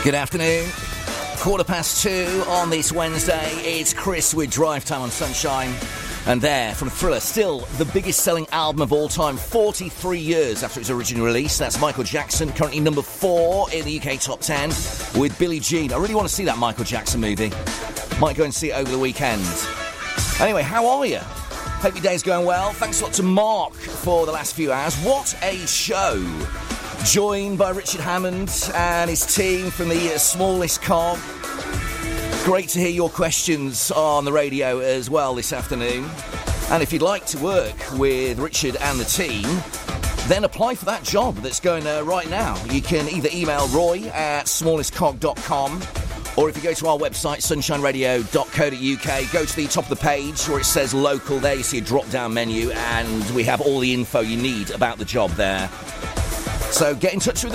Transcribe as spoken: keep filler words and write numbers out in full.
Good afternoon. Quarter past two on this Wednesday. It's Chris with Drive Time on Sunshine. And there, from Thriller, still the biggest selling album of all time, forty-three years after its original release. That's Michael Jackson, currently number four in the U K top ten with Billie Jean. I really want to see that Michael Jackson movie. Might go and see it over the weekend. Anyway, how are you? Hope your day's going well. Thanks a lot to Mark for the last few hours. What a show. Joined by Richard Hammond and his team from the uh, smallest cog. Great to hear your questions on the radio as well this afternoon. And if you'd like to work with Richard and the team, then apply for that job that's going uh, right now. You can either email roy at smallest cog dot com, or if you go to our website, sunshine radio dot co dot uk, go to the top of the page where it says local. There you see a drop-down menu, and we have all the info you need about the job there. So get in touch with